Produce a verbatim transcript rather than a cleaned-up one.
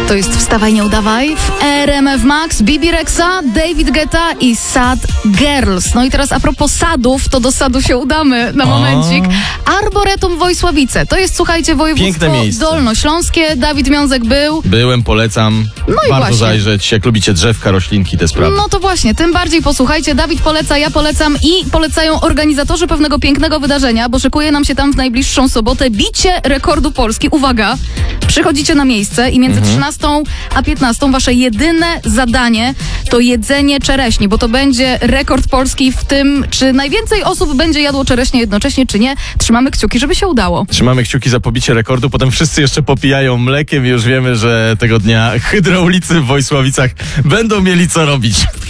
To jest Wstawaj, nie udawaj w R M F Max, Bibi Rexa, David Guetta i Sad Girls. No i teraz a propos sadów, to do sadu się udamy na momencik. Arboretum Wojsławice. To jest, słuchajcie, województwo dolnośląskie. Dawid Miązek był. Byłem, polecam. No i Warto właśnie. zajrzeć, jak lubicie drzewka, roślinki, te sprawy. No to właśnie, tym bardziej posłuchajcie. Dawid poleca, ja polecam i polecają organizatorzy pewnego pięknego wydarzenia, bo szykuje nam się tam w najbliższą sobotę bicie rekordu Polski. Uwaga, przychodzicie na miejsce i między Mhm. trzynastą a piętnastą wasze jedyne zadanie to jedzenie czereśni, bo to będzie rekord Polski w tym, czy najwięcej osób będzie jadło czereśnie jednocześnie, czy nie. Trzymamy kciuki, żeby się udało. Trzymamy kciuki za pobicie rekordu, potem wszyscy jeszcze popijają mlekiem i już wiemy, że tego dnia hydraulicy w Wojsławicach będą mieli co robić.